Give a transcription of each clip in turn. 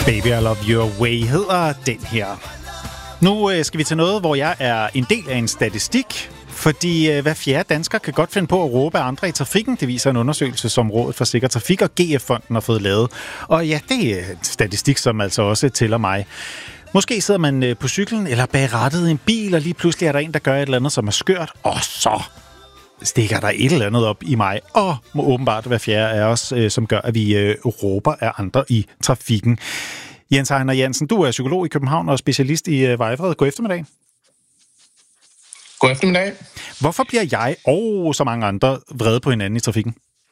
Baby, I Love Your Way hedder den her. Nu skal vi til noget, hvor jeg er en del af en statistik, fordi hver fjerde dansker kan godt finde på at råbe af andre i trafikken. Det viser en undersøgelse, som Rådet for Sikker Trafik og GF-fonden har fået lavet. Og ja, det er en statistik, som altså også tæller mig. Måske sidder man på cyklen eller bag rattet i en bil, og lige pludselig er der en, der gør et eller andet, som er skørt, og så stikker der et eller andet op i mig, og må åbenbart være fjerde af os, som gør, at vi råber af andre i trafikken. Jens Ejner Jensen, du er psykolog i København og specialist i vejfred. God eftermiddag. God eftermiddag. Hvorfor bliver jeg og så mange andre vrede på hinanden i trafikken?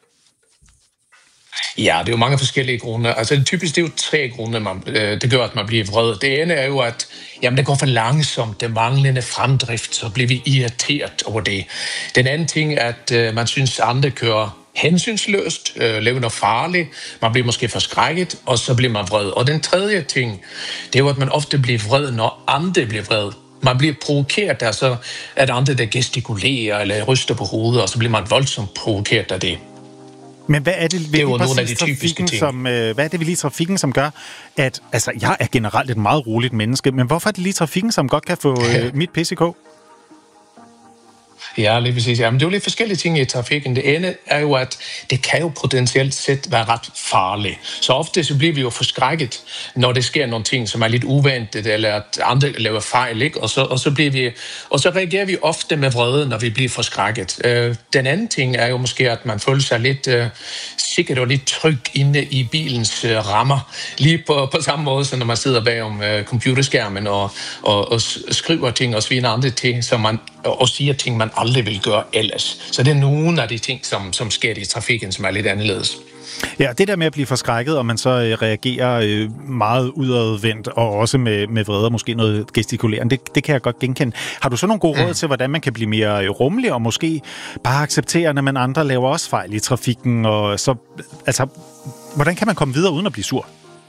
Ja, det er jo mange forskellige grunde. Altså typisk det er jo 3 grunde, det gør, at man bliver vred. Det ene er jo, at det går for langsomt, det manglende fremdrift, så bliver vi irriteret over det. Den anden ting er, at man synes, at andre kører hensynsløst, laver noget farligt, man bliver måske forskrækket, og så bliver man vred. Og den tredje ting, det er jo, at man ofte bliver vred, når andre bliver vred. Man bliver provokeret, altså at andre der gestikulerer eller ryster på hovedet, og så bliver man voldsomt provokeret af det. Men hvad er det ved nogle af de typiske ting. Hvad er det ved lige trafikken, som gør, at altså jeg er generelt et meget roligt menneske, men hvorfor er det lige trafikken, som godt kan få mit pis i kog? Ja, lige præcis. Jamen, det er jo lidt forskellige ting i trafikken. Det ene er jo, at det kan jo potentielt set være ret farligt. Så ofte så bliver vi jo forskrækket, når det sker nogle ting, som er lidt uventet, eller at andre laver fejl, ikke? Og så reagerer vi ofte med vrede, når vi bliver forskrækket. Den anden ting er jo måske, at man føler sig lidt sikkert og lidt tryg inde i bilens rammer. Lige på samme måde, som når man sidder bagom computerskærmen og skriver ting og sviner andre til, og siger ting, man aldrig vil gøre ellers. Så det er nogle af de ting, som sker i trafikken, som er lidt anderledes. Ja, det der med at blive forskrækket, og man så reagerer meget udadvendt, og også med vrede, måske noget gestikulerende, det kan jeg godt genkende. Har du så nogle gode råd til, hvordan man kan blive mere rummelig, og måske bare acceptere, når man andre laver også fejl i trafikken, og så, altså, hvordan kan man komme videre uden at blive sur?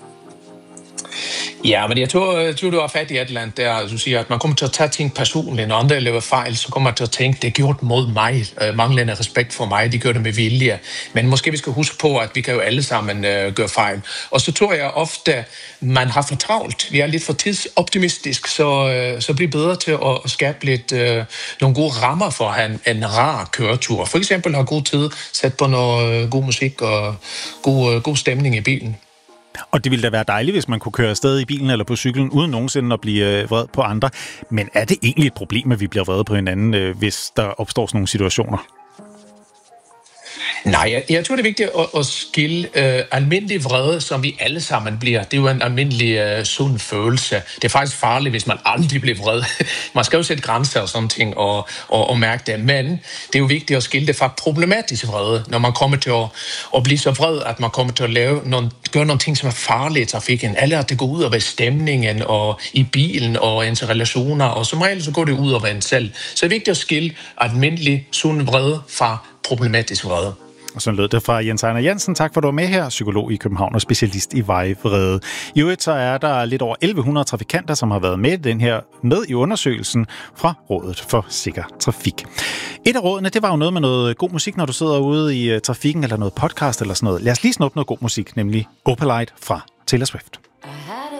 Ja, men jeg tror, du har fat i et eller andet der, du siger, at man kommer til at tage ting personligt. Når andre laver fejl, så kommer man til at tænke, det er gjort mod mig. Manglende respekt for mig, de gør det med vilje. Men måske vi skal huske på, at vi kan jo alle sammen gøre fejl. Og så tror jeg ofte, man har for travlt. Vi er lidt for tidsoptimistisk, så bliver bedre til at skabe lidt nogle gode rammer for at have en rar køretur. For eksempel have god tid, sætte på noget god musik og god stemning i bilen. Og det ville da være dejligt, hvis man kunne køre afsted i bilen eller på cyklen, uden nogensinde at blive vred på andre. Men er det egentlig et problem, at vi bliver vrede på hinanden, hvis der opstår sådan nogle situationer? Nej, jeg tror, det er vigtigt at skille almindelig vrede, som vi alle sammen bliver. Det er jo en almindelig sund følelse. Det er faktisk farligt, hvis man aldrig bliver vred. Man skal jo sætte grænser og sådan ting og mærke det. Men det er jo vigtigt at skille det fra problematisk vrede, når man kommer til at blive så vred, at man kommer til at gøre nogle ting, som er farlige i trafikken. Eller at det går ud over stemningen og i bilen og ens relationer, og som regel så går det ud over en selv. Så det er vigtigt at skille almindelig sund vrede fra problematisk vrede. Og sådan lød det fra Jens Ejner Jensen. Tak for, at du var med her, psykolog i København og specialist i vejvrede. I øvrigt så er der lidt over 1100 trafikanter, som har været med i undersøgelsen fra Rådet for Sikker Trafik. Et af rådene, det var jo noget med noget god musik, når du sidder ude i trafikken, eller noget podcast eller sådan noget. Lad os lige snuppe noget god musik, nemlig Opalite fra Taylor Swift.